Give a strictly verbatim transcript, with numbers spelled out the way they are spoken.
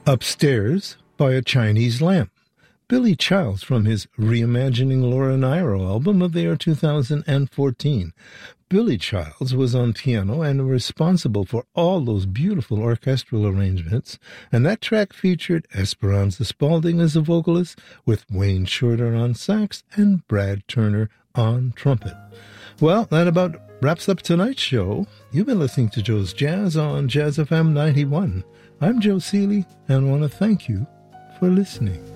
Upstairs by a Chinese Lamp, Billy Childs from his Reimagining Laura Nyro album of the year two thousand fourteen. Billy Childs was on piano and responsible for all those beautiful orchestral arrangements, and that track featured Esperanza Spalding as a vocalist, with Wayne Shorter on sax and Brad Turner on trumpet. Well, that about wraps up tonight's show. You've been listening to Joe's Jazz on Jazz F M ninety-one. I'm Joe Seeley, and want to thank you for listening.